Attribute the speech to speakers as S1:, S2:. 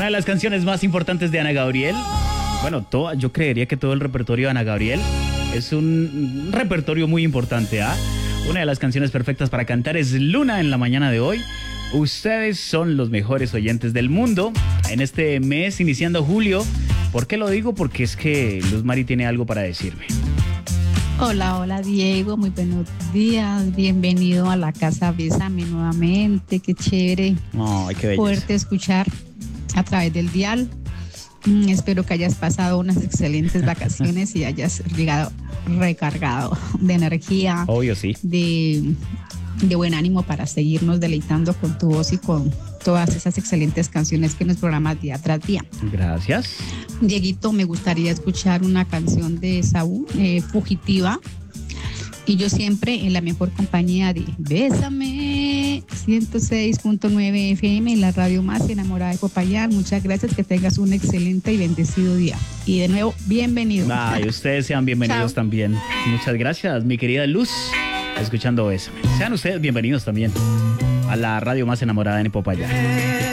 S1: Una de las canciones más importantes de Ana Gabriel. Bueno, yo creería que todo el repertorio de Ana Gabriel es un repertorio muy importante, ¿ah? Una de las canciones perfectas para cantar es Luna en la mañana de hoy. Ustedes son los mejores oyentes del mundo en este mes, iniciando julio. ¿Por qué lo digo? Porque es que Luz Mari tiene algo para decirme.
S2: Hola Diego, muy buenos días, bienvenido a la casa Bésame nuevamente, qué chévere.
S1: Ay, qué belleza.
S2: Poderte escuchar a través del dial. Espero que hayas pasado unas excelentes vacaciones y hayas llegado recargado de energía.
S1: Obvio, sí.
S2: De buen ánimo para seguirnos deleitando con tu voz y con todas esas excelentes canciones que nos programas día tras día.
S1: Gracias.
S2: Dieguito, me gustaría escuchar una canción de Saúl, Fugitiva. Y yo siempre en la mejor compañía de Bésame, 106.9 FM, la radio más enamorada de Popayán. Muchas gracias, que tengas un excelente y bendecido día. Y de nuevo, bienvenido.
S1: Ay, ustedes sean bienvenidos. Chao. También. Muchas gracias, mi querida Luz, escuchando Bésame. Sean ustedes bienvenidos también a la radio más enamorada en Popayán.